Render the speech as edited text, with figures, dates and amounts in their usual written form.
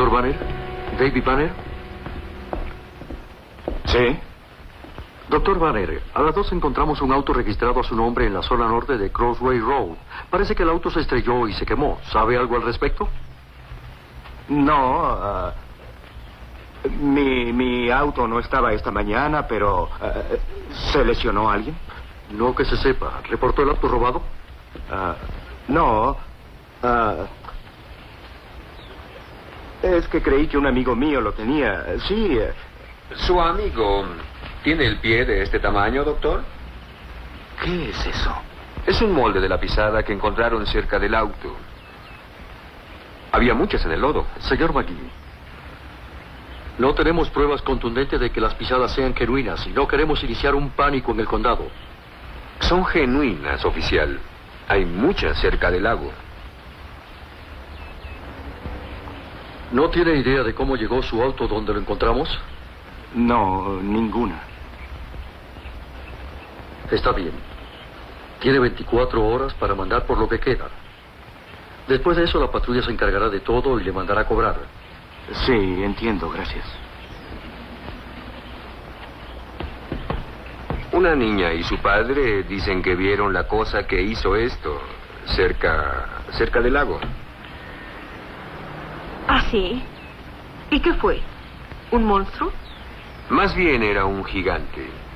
Doctor Banner, David Banner. Sí. Doctor Banner, a las 2 encontramos un auto registrado a su nombre en la zona norte de Crossway Road. Parece que el auto se estrelló y se quemó. ¿Sabe algo al respecto? No, mi auto no estaba esta mañana, pero ¿se lesionó alguien? No que se sepa. ¿Reportó el auto robado? No. Es que creí que un amigo mío lo tenía. Sí. ¿Su amigo tiene el pie de este tamaño, doctor? ¿Qué es eso? Es un molde de la pisada que encontraron cerca del auto. Había muchas en el lodo. Señor McGee, no tenemos pruebas contundentes de que las pisadas sean genuinas y no queremos iniciar un pánico en el condado. Son genuinas, oficial. Hay muchas cerca del lago. ¿No tiene idea de cómo llegó su auto donde lo encontramos? No, ninguna. Está bien. Tiene 24 horas para mandar por lo que queda. Después de eso, la patrulla se encargará de todo y le mandará a cobrar. Sí, entiendo, gracias. Una niña y su padre dicen que vieron la cosa que hizo esto cerca del lago. ¿Ah, sí? ¿Y qué fue? ¿Un monstruo? Más bien era un gigante.